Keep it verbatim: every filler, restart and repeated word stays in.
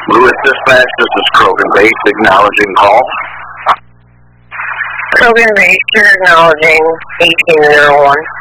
Lewis Dispatch, this is Krogan Base, acknowledging call. Krogan Base, you're acknowledging eighteen oh one.